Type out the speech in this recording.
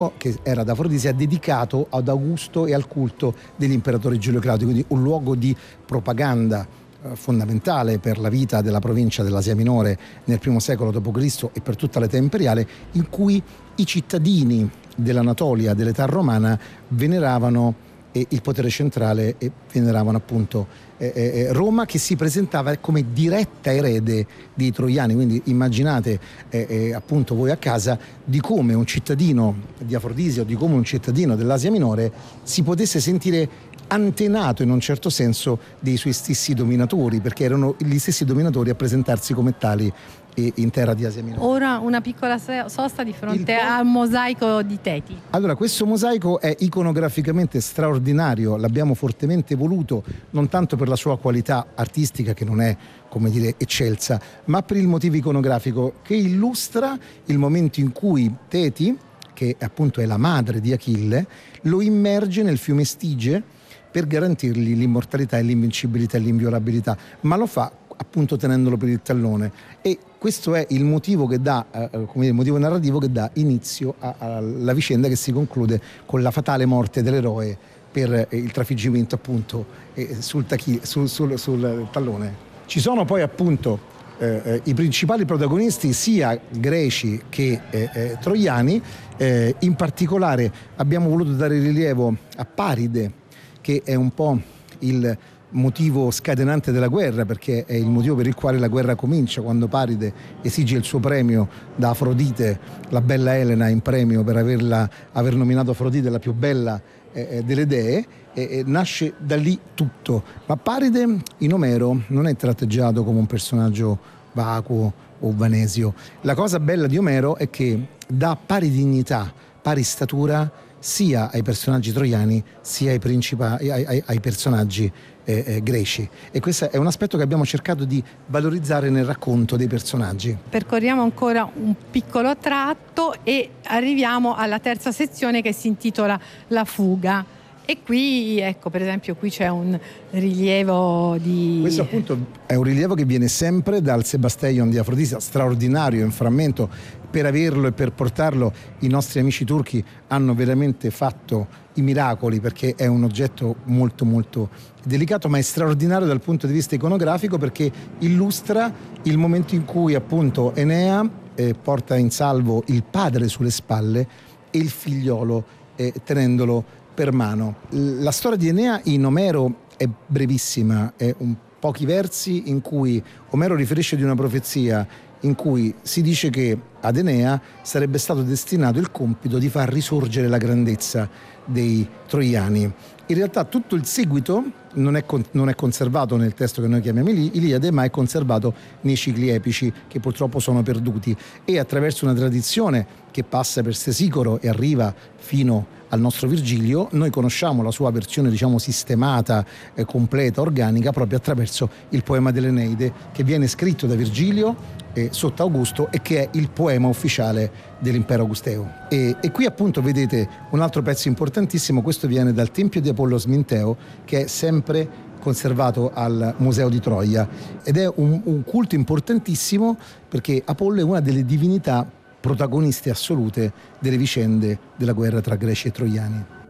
che era da Afrodisia, dedicato ad Augusto e al culto degli imperatori Giulio e Claudio, quindi un luogo di propaganda fondamentale per la vita della provincia dell'Asia Minore nel I secolo d.C. e per tutta l'età imperiale, in cui i cittadini dell'Anatolia dell'età romana veneravano il potere centrale e veneravano appunto Roma, che si presentava come diretta erede dei troiani. Quindi immaginate appunto voi a casa di come un cittadino di Afrodisia o di come un cittadino dell'Asia Minore si potesse sentire antenato in un certo senso dei suoi stessi dominatori, perché erano gli stessi dominatori a presentarsi come tali in terra di Asia Minore. Ora una piccola sosta di fronte al mosaico di Teti. Allora, questo mosaico è iconograficamente straordinario, l'abbiamo fortemente voluto, non tanto per la sua qualità artistica, che non è, come dire, eccelsa, ma per il motivo iconografico che illustra il momento in cui Teti, che appunto è la madre di Achille, lo immerge nel fiume Stige per garantirgli l'immortalità e l'invincibilità e l'inviolabilità, ma lo fa appunto tenendolo per il tallone, e questo è il motivo che dà, come il motivo narrativo che dà inizio alla vicenda, che si conclude con la fatale morte dell'eroe per il trafiggimento appunto sul tallone. Ci sono poi appunto i principali protagonisti, sia greci che troiani. In particolare abbiamo voluto dare rilievo a Paride, che è un po' il motivo scatenante della guerra, perché è il motivo per il quale la guerra comincia, quando Paride esige il suo premio da Afrodite, la bella Elena, in premio per aver nominato Afrodite la più bella delle dee, e nasce da lì tutto. Ma Paride in Omero non è tratteggiato come un personaggio vacuo o vanesio. La cosa bella di Omero è che dà pari dignità, pari statura sia ai personaggi troiani sia ai personaggi greci, e questo è un aspetto che abbiamo cercato di valorizzare nel racconto dei personaggi. Percorriamo ancora un piccolo tratto e arriviamo alla terza sezione, che si intitola La fuga. E qui, ecco, per esempio, qui c'è un rilievo di... Questo appunto è un rilievo che viene sempre dal Sebasteion di Afrodisia, straordinario in frammento. Per averlo e per portarlo i nostri amici turchi hanno veramente fatto i miracoli, perché è un oggetto molto molto delicato, ma è straordinario dal punto di vista iconografico, perché illustra il momento in cui appunto Enea porta in salvo il padre sulle spalle e il figliolo tenendolo per mano. La storia di Enea in Omero è brevissima, è pochi versi in cui Omero riferisce di una profezia in cui si dice che ad Enea sarebbe stato destinato il compito di far risorgere la grandezza dei troiani. In realtà tutto il seguito non è conservato nel testo che noi chiamiamo Iliade, ma è conservato nei cicli epici, che purtroppo sono perduti, e attraverso una tradizione che passa per Stesicoro e arriva fino al nostro Virgilio, noi conosciamo la sua versione, diciamo, sistemata, completa, organica, proprio attraverso il poema dell'Eneide, che viene scritto da Virgilio sotto Augusto e che è il poema ufficiale dell'impero augusteo. E qui appunto vedete un altro pezzo importantissimo. Questo viene dal Tempio di Apollo Sminteo, che è sempre conservato al Museo di Troia, ed è un culto importantissimo, perché Apollo è una delle divinità protagoniste assolute delle vicende della guerra tra greci e troiani.